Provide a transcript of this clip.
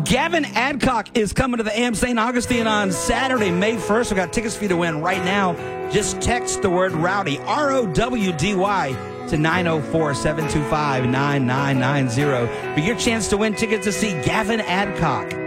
Gavin Adcock is coming to the AM St. Augustine on Saturday, May 1st. We've got tickets for you to win right now. Just text the word Rowdy, R-O-W-D-Y, to 904-725-9990 for your chance to win tickets to see Gavin Adcock.